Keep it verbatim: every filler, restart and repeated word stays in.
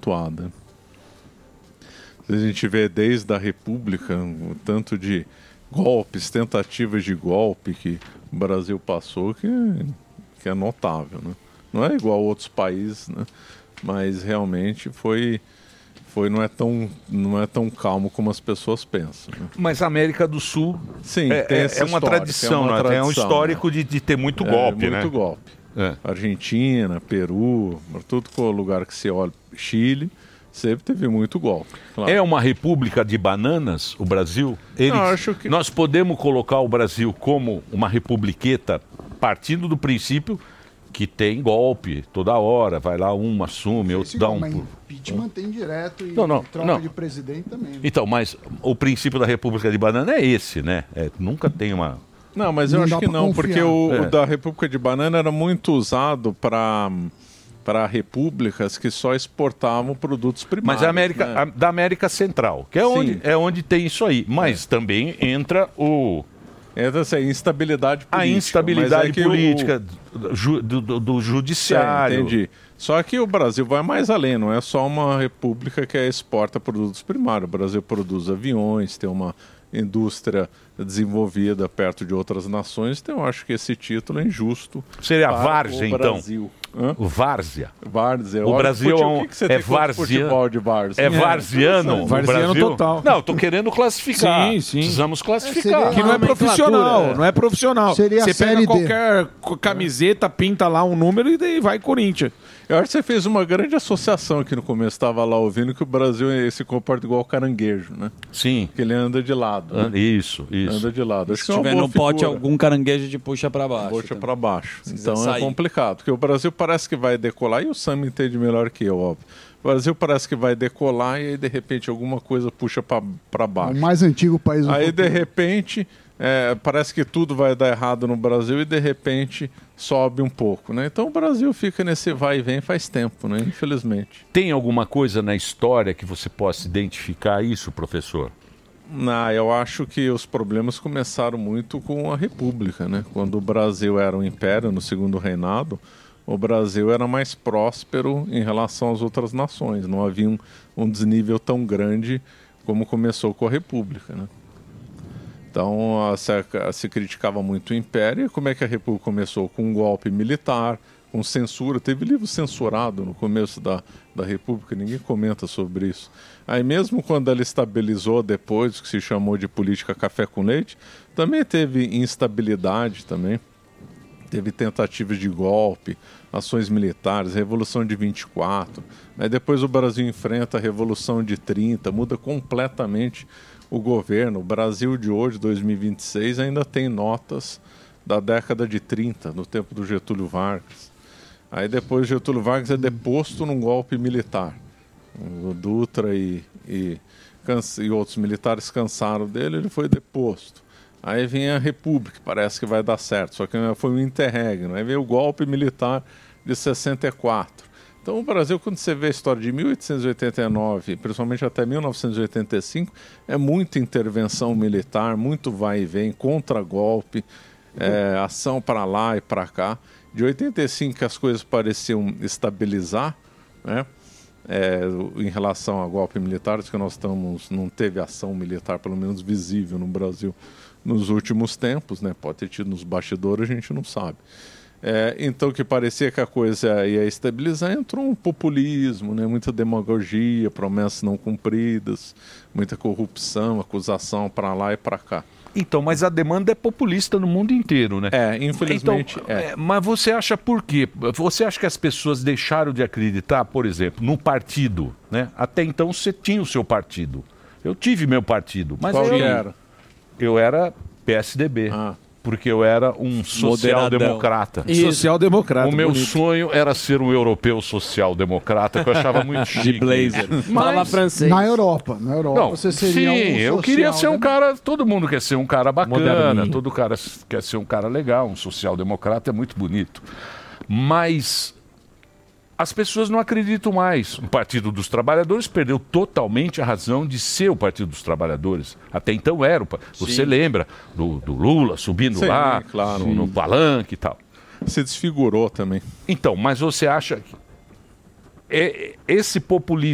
tumultuada. A gente vê desde a República o tanto de golpes, tentativas de golpe que o Brasil passou, que, que é notável, né? Não é igual a outros países, né? Mas realmente foi, foi não, é tão, não é tão calmo como as pessoas pensam, né? Mas a América do Sul Sim, é, tem é, essa é uma história, tradição, é uma né? tradição, Tem um histórico né? de, de ter muito golpe, é, né? Muito golpe. É. Argentina, Peru, tudo com o lugar que se olha, Chile, sempre teve muito golpe. Claro. É uma república de bananas, o Brasil? Eles, Não, acho que... Nós podemos colocar o Brasil como uma republiqueta partindo do princípio que tem golpe toda hora, vai lá um, assume, outro dá um... Mas impeachment tem direto e Não, não, troca não. de presidente também. Né? Então, mas o princípio da República de Banana é esse, né? É, nunca tem uma... Não, mas eu Não acho dá que pra não, confiar. porque o, É. o da República de Banana era muito usado para para repúblicas que só exportavam produtos primários. Mas a América, né? a- da América Central, que é onde, é onde tem isso aí. Mas também entra o... Entra assim, instabilidade política. A instabilidade mas é que política ju- do, do- do o... judiciário. É, entendi. Só que o Brasil vai mais além, não é só uma república que exporta produtos primários. O Brasil produz aviões, tem uma indústria desenvolvida perto de outras nações, então eu acho que esse título é injusto. Seria a para várzea, o então? Brasil. Hã? O várzea. Várzea. O Olha, Brasil fute- é um- o que que você é tem contra o várzea- futebol de várzea? É varziano? o Varziano Brasil? total. Não, tô querendo classificar. Sim, sim. Precisamos classificar. seria Que não é profissional, É. não é profissional. Seria a Você pega Série D. qualquer co- camiseta, pinta lá um número e daí vai Corinthians. Eu acho que você fez uma grande associação aqui no começo, estava lá ouvindo que o Brasil eh, se comporta igual o caranguejo, né? Sim. Que ele anda de lado. né? Isso, isso. Anda de lado. Acho Se que é uma tiver boa no pote figura. algum caranguejo de puxa pra baixo. Puxa também. para baixo. Se Então quiser é sair. complicado, porque o Brasil parece que vai decolar, e o Sam entende melhor que eu, óbvio. O Brasil parece que vai decolar e aí de repente alguma coisa puxa para baixo. O mais antigo país do Aí futuro. de repente é, parece que tudo vai dar errado no Brasil e de repente sobe um pouco, né? Então o Brasil fica nesse vai e vem faz tempo, né? Infelizmente. Tem alguma coisa na história que você possa identificar isso, professor? Não, eu acho que os problemas começaram muito com a República, né? Quando o Brasil era um império no segundo reinado, o Brasil era mais próspero em relação às outras nações. Não havia um, um desnível tão grande como começou com a República, né? Então a, se, a, se criticava muito o Império. E como é que a República começou? Com um golpe militar, com censura. Teve livro censurado no começo da, da República, ninguém comenta sobre isso. Aí mesmo quando ela estabilizou depois, que se chamou de política café com leite, também teve instabilidade também. Teve tentativas de golpe, ações militares, Revolução de vinte e quatro. Aí depois o Brasil enfrenta a Revolução de trinta, muda completamente o governo. O Brasil de hoje, dois mil e vinte e seis, ainda tem notas da década de trinta, no tempo do Getúlio Vargas. Aí depois Getúlio Vargas é deposto num golpe militar. O Dutra e, e, cansa, e outros militares cansaram dele, ele foi deposto. Aí vem a República, parece que vai dar certo, só que foi um interregno. Aí vem o golpe militar de sessenta e quatro. Então o Brasil, quando você vê a história de mil oitocentos e oitenta e nove, principalmente até mil novecentos e oitenta e cinco, é muita intervenção militar, muito vai e vem, contra-golpe, é, ação para lá e para cá. De oitenta e cinco que as coisas pareciam estabilizar, né? É, em relação a golpe militar, que nós estamos, não teve ação militar, pelo menos visível no Brasil, nos últimos tempos, né? Pode ter tido nos bastidores, a gente não sabe. É, então, que parecia que a coisa ia estabilizar, entrou um populismo, né? Muita demagogia, promessas não cumpridas, muita corrupção, acusação para lá e para cá. Então, mas a demanda é populista no mundo inteiro, né? É, infelizmente então, é. é. Mas você acha por quê? Você acha que as pessoas deixaram de acreditar, por exemplo, no partido, né? Até então você tinha o seu partido. Eu tive meu partido. Mas Qual eu, que era? Eu era P S D B. Ah. Porque eu era um social-democrata. Social-democrata. O meu bonito. sonho era ser um europeu social-democrata, que eu achava muito chique. De blazer. Mas- Fala francês. Na Europa, na Europa Não, você seria sim, um eu queria ser um social, cara. Todo mundo quer ser um cara bacana, Moderninho. todo cara quer ser um cara legal, um social-democrata é muito bonito. Mas as pessoas não acreditam mais. O Partido dos Trabalhadores perdeu totalmente a razão de ser o Partido dos Trabalhadores. Até então era. O pa- Você lembra do, do Lula subindo Sim, lá claro. no, no palanque e tal. Se desfigurou também. Então, mas você acha que é- esse populismo